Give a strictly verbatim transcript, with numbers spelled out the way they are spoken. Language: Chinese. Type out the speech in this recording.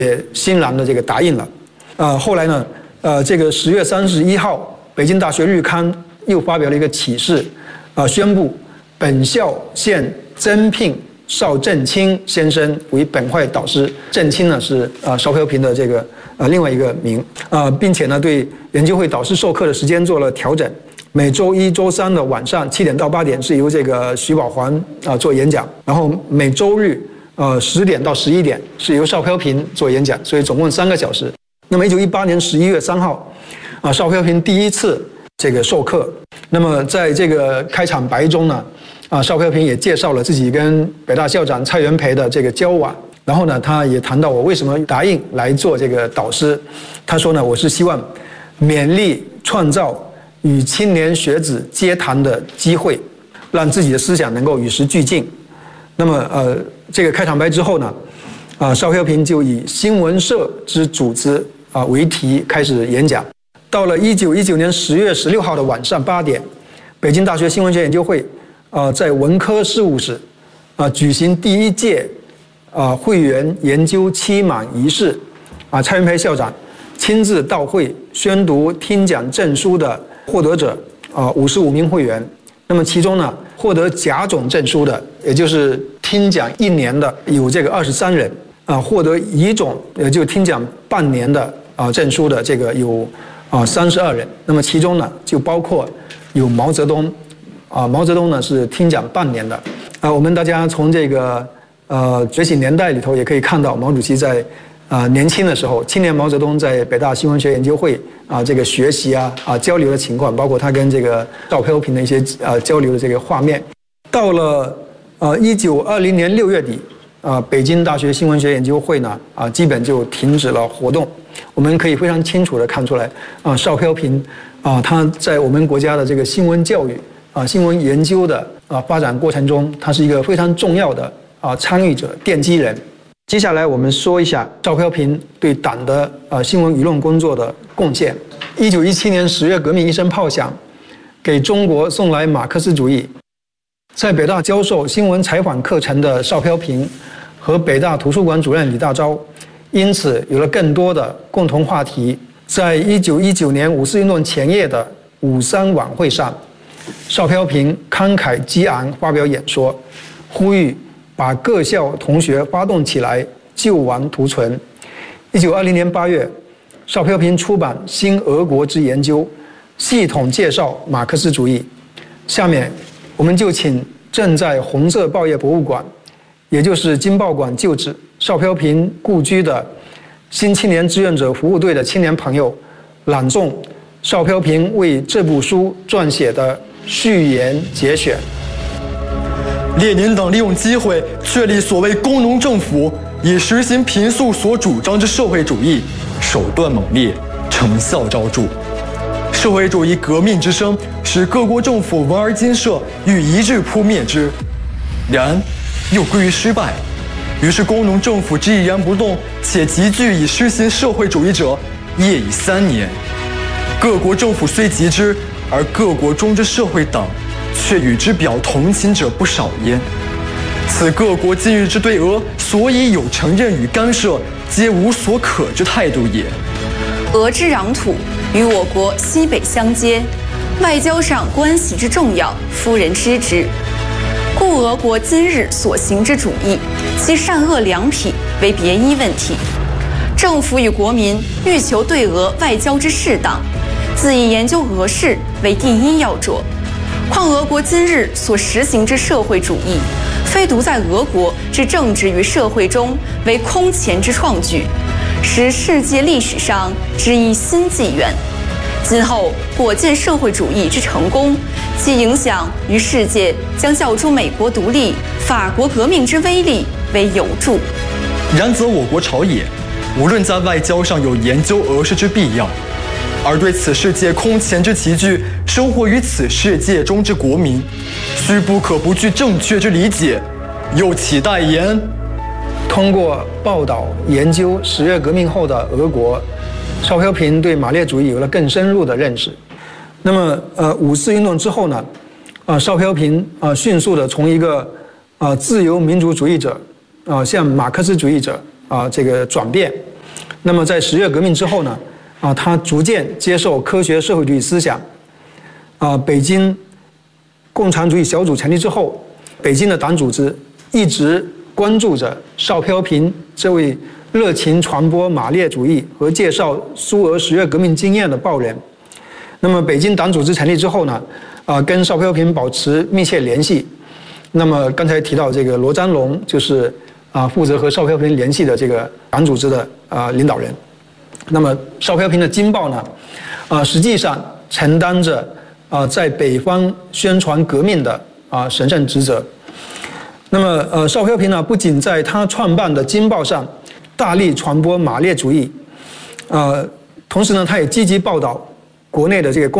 也欣然的这个答应了。呃，后来呢，呃，这个十月三十一号，北京大学日刊又发表了一个启事，啊、呃，宣布本校现增聘邵振清先生为本会导师。振清呢是啊邵飘萍的这个呃另外一个名啊、呃，并且呢对研究会导师授课的时间做了调整。每周一、周三的晚上七点到八点是由这个徐宝环啊、呃、做演讲，然后每周日呃十点到十一点是由邵飘萍做演讲，所以总共三个小时。那么一九一八年十一月三号，啊、呃、邵飘萍第一次这个授课。那么在这个开场白中呢，啊、呃、邵飘萍也介绍了自己跟北大校长蔡元培的这个交往，然后呢他也谈到我为什么答应来做这个导师。他说呢，我是希望勉励创造与青年学子接谈的机会，让自己的思想能够与时俱进。那么，呃，这个开场白之后呢，啊，邵飘萍就以新闻社之组织啊为题开始演讲。到了一九一九年十月十六号的晚上八点，北京大学新闻学研究会啊在文科事务室啊举行第一届啊会员研究期满仪式，啊，蔡元培校长亲自到会宣读听讲证书的获得者啊，五十五名会员。那么其中呢，获得甲种证书的，也就是听讲一年的，有这个二十三人啊；获得乙种，也就听讲半年的啊证书的，这个有啊三十二人。那么其中呢，就包括有毛泽东啊，毛泽东呢是听讲半年的啊。我们大家从这个呃觉醒年代里头也可以看到，毛主席在啊、呃，年轻的时候，青年毛泽东在北大新闻学研究会啊、呃，这个学习啊啊交流的情况，包括他跟这个邵飘萍的一些呃交流的这个画面。到了呃一九二零年六月底啊、呃，北京大学新闻学研究会呢啊、呃，基本就停止了活动。我们可以非常清楚地看出来啊、呃，邵飘萍啊，他在我们国家的这个新闻教育啊、呃、新闻研究的啊、呃、发展过程中，他是一个非常重要的啊、呃、参与者、奠基人。接下来我们说一下邵飘萍对党的呃新闻舆论工作的贡献。一九一七年十月，革命一声炮响，给中国送来马克思主义。在北大教授新闻采访课程的邵飘萍和北大图书馆主任李大钊，因此有了更多的共同话题。在一九一九年五四运动前夜的五三晚会上，邵飘萍慷慨激昂发表演说，呼吁把各校同学发动起来，救亡图存。一九二零年八月，邵飘萍出版《新俄国之研究》，系统介绍马克思主义。下面，我们就请正在红色报业博物馆，也就是经报馆旧址邵飘萍故居的新青年志愿者服务队的青年朋友，朗诵邵飘萍为这部书撰写的序言节选。 列宁党利用机会确立所谓工农政府，以实行平素所主张之社会主义，手段猛烈，成效昭著。社会主义革命之声使各国政府闻而精舍，欲一日扑灭之，然又归于失败。于是工农政府之毅然不动，且急剧以施行社会主义者，业已三年。各国政府虽急之，而各国中之社会党却与之表同情者不少焉。此各国今日之对俄所以有承认与干涉，皆无所可之态度也。 俄之壤土与我国西北相接，外交上关系之重要，夫人知之。故俄国今日所行之主义，其善恶良痞为别一问题。政府与国民欲求对俄外交之适当，自以研究俄事为第一要着。况俄国今日所实行之社会主义，非独在俄国之政治与社会中为空前之创举，使世界历史上之一新纪元。今后果见社会主义之成功，其影响于世界将较诸美国独立、法国革命之威力为有助。 然则我国朝野，无论在外交上有研究俄事之必要，而对此世界空前之奇具，生活于此世界中之国民，须不可不具正确之理解，又岂待言？ 通过报道研究十月革命后的俄国，邵飘萍对马列主义有了更深入的认识。那么，呃，五四运动之后呢，啊、呃，邵飘萍啊、呃，迅速的从一个啊、呃、自由民主主义者啊、呃、向马克思主义者啊、呃、这个转变。 那么在十月革命之后呢，啊，他逐渐接受科学社会主义思想。啊，北京共产主义小组成立之后，北京的党组织一直关注着邵飘萍这位热情传播马列主义和介绍苏俄十月革命经验的报人。那么北京党组织成立之后呢，啊，跟邵飘萍保持密切联系。那么刚才提到这个罗章龙就是啊负责和邵飘萍联系的这个党组织的啊领导人。那么邵飘萍的《京报》呢，啊实际上承担着啊在北方宣传革命的啊神圣职责。那么呃邵飘萍呢，不仅在他创办的《京报》上大力传播马列主义，呃同时呢，他也积极报道国内的这个共